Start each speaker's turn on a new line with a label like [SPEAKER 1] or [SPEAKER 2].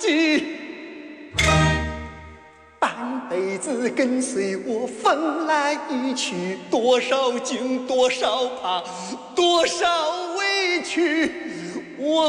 [SPEAKER 1] 去。半辈子跟随我风来雨去，多少惊，多少怕，多少委屈。我